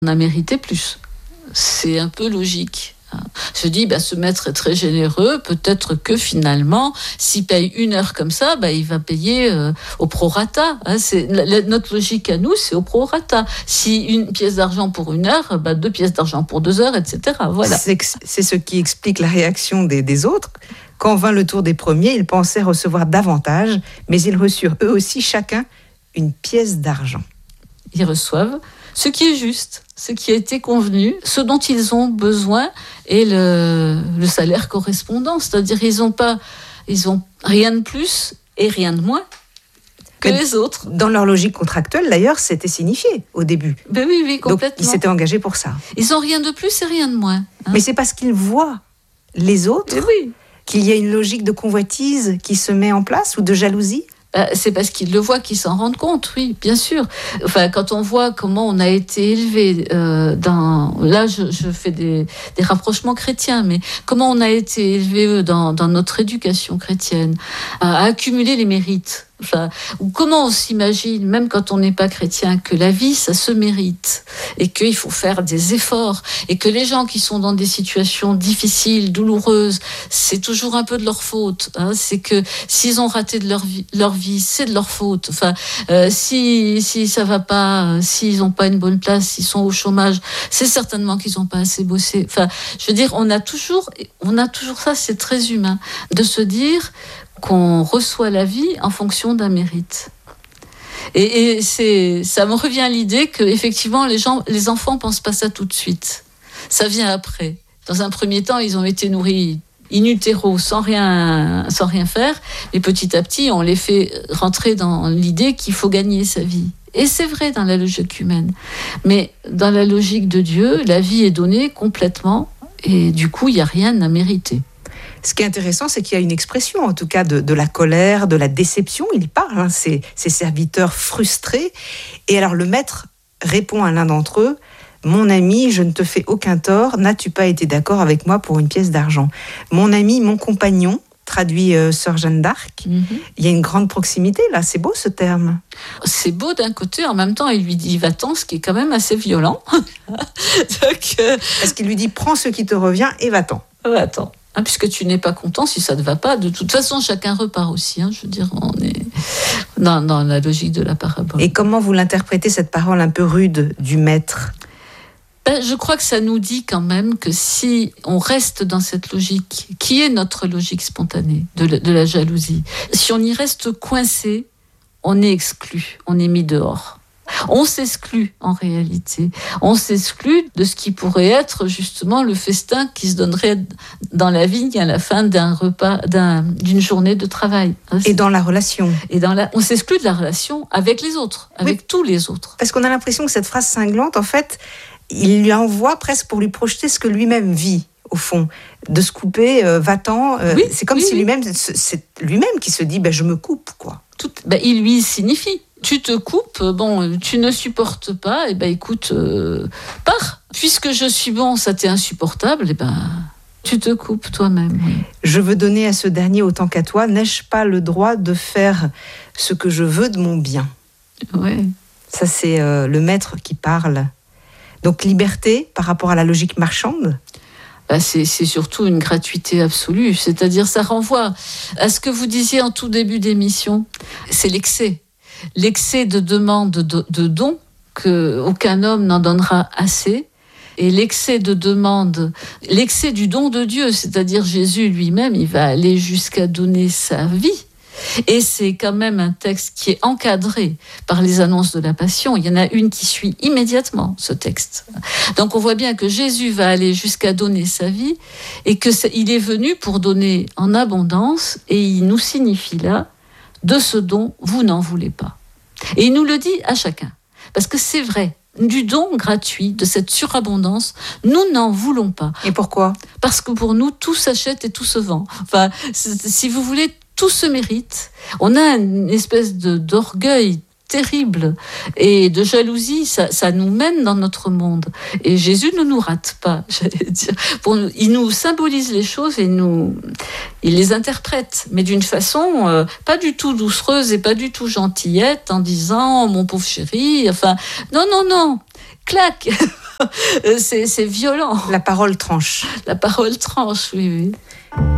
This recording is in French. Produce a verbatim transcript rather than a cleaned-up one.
on a mérité plus. C'est un peu logique. Je dis, bah, ce maître est très généreux, peut-être que finalement, s'il paye une heure comme ça, bah, il va payer euh, au prorata. Hein, c'est, la, notre logique à nous, c'est au prorata. Si une pièce d'argent pour une heure, bah, deux pièces d'argent pour deux heures, et cetera. Voilà. C'est, c'est ce qui explique la réaction des, des autres. Quand vint le tour des premiers, ils pensaient recevoir davantage, mais ils reçurent eux aussi chacun une pièce d'argent. Ils reçoivent ce qui est juste, ce qui a été convenu, ce dont ils ont besoin et le, le salaire correspondant. C'est-à-dire ils n'ont pas, ils ont rien de plus et rien de moins que Mais les autres. Dans leur logique contractuelle, d'ailleurs, c'était signifié au début. Ben oui, oui, complètement. Donc, ils s'étaient engagés pour ça. Ils n'ont rien de plus et rien de moins. Hein. Mais c'est parce qu'ils voient les autres Et oui. qu'il y a une logique de convoitise qui se met en place ou de jalousie. C'est parce qu'ils le voient qu'ils s'en rendent compte, oui, bien sûr. Enfin, quand on voit comment on a été élevé euh, dans... Là, je, je fais des, des rapprochements chrétiens, mais comment on a été élevé dans, dans notre éducation chrétienne, à accumuler les mérites. Enfin, ou comment on s'imagine, même quand on n'est pas chrétien, que la vie, ça se mérite et qu'il faut faire des efforts et que les gens qui sont dans des situations difficiles, douloureuses, c'est toujours un peu de leur faute. Hein, c'est que s'ils ont raté de leur vie, leur vie c'est de leur faute. Enfin, euh, si, si ça va pas, euh, s'ils n'ont pas une bonne place, s'ils sont au chômage, c'est certainement qu'ils n'ont pas assez bossé. Enfin, je veux dire, on a toujours, on a toujours ça, c'est très humain, de se dire qu'on reçoit la vie en fonction d'un mérite. Et, et c'est, ça me revient à l'idée que effectivement les gens, les enfants pensent pas ça tout de suite. Ça vient après. Dans un premier temps, ils ont été nourris in utero, sans rien, sans rien faire. Et petit à petit, on les fait rentrer dans l'idée qu'il faut gagner sa vie. Et c'est vrai dans la logique humaine. Mais dans la logique de Dieu, la vie est donnée complètement. Et du coup, il n'y a rien à mériter. Ce qui est intéressant, c'est qu'il y a une expression, en tout cas, de, de la colère, de la déception. Il parle, hein, ces, ces serviteurs frustrés. Et alors, le maître répond à l'un d'entre eux, « Mon ami, je ne te fais aucun tort. N'as-tu pas été d'accord avec moi pour une pièce d'argent ? Mon ami, mon compagnon », traduit euh, Sœur Jeanne d'Arc. Mm-hmm. Il y a une grande proximité, là. C'est beau, ce terme. C'est beau d'un côté. En même temps, il lui dit « va-t'en », ce qui est quand même assez violent. Donc, euh... Parce qu'il lui dit « prends ce qui te revient et va-t'en ». Va-t'en. Hein, puisque tu n'es pas content, si ça ne va pas, de toute façon, chacun repart aussi. Hein, je veux dire, on est dans, dans la logique de la parabole. Et comment vous l'interprétez, cette parole un peu rude du maître ? Ben, je crois que ça nous dit quand même que si on reste dans cette logique, qui est notre logique spontanée de la, de la jalousie, si on y reste coincé, on est exclu, on est mis dehors. On s'exclut en réalité. On s'exclut de ce qui pourrait être justement le festin qui se donnerait dans la vigne à la fin d'un repas, d'un, d'une journée de travail. Et dans la relation. Et dans la, on s'exclut de la relation avec les autres, avec oui. tous les autres. Parce qu'on a l'impression que cette phrase cinglante, en fait, il lui envoie presque pour lui projeter ce que lui-même vit. Au fond, de se couper, euh, va-t'en. Euh, oui, c'est comme oui, si oui. lui-même, c'est lui-même qui se dit, ben, je me coupe, quoi. Tout, ben, il lui signifie. Tu te coupes, bon, tu ne supportes pas, et ben écoute, euh, pars. Puisque je suis bon, ça t'est insupportable, et ben tu te coupes toi-même. Oui. Je veux donner à ce dernier autant qu'à toi. N'ai-je pas le droit de faire ce que je veux de mon bien ? Oui. Ça, c'est euh, le maître qui parle. Donc liberté par rapport à la logique marchande. Bah c'est, c'est surtout une gratuité absolue. C'est-à-dire, ça renvoie à ce que vous disiez en tout début d'émission. C'est l'excès. L'excès de demande de, de dons, qu'aucun homme n'en donnera assez, et l'excès de demande, l'excès du don de Dieu, c'est-à-dire Jésus lui-même, il va aller jusqu'à donner sa vie. Et c'est quand même un texte qui est encadré par les annonces de la Passion. Il y en a une qui suit immédiatement ce texte. Donc on voit bien que Jésus va aller jusqu'à donner sa vie et qu'il est venu pour donner en abondance, et il nous signifie là, de ce don, vous n'en voulez pas. Et il nous le dit à chacun. Parce que c'est vrai, du don gratuit, de cette surabondance, nous n'en voulons pas. Et pourquoi ? Parce que pour nous, tout s'achète et tout se vend. Enfin, si vous voulez, tout se mérite. On a une espèce de, d'orgueil terrible et de jalousie, ça, ça nous mène dans notre monde. Et Jésus ne nous rate pas, j'allais dire. Pour nous, il nous symbolise les choses et nous, il les interprète, mais d'une façon euh, pas du tout doucereuse et pas du tout gentillette, en disant oh, « mon pauvre chéri », enfin, non, non, non, clac. c'est, c'est violent. La parole tranche. La parole tranche, oui, oui.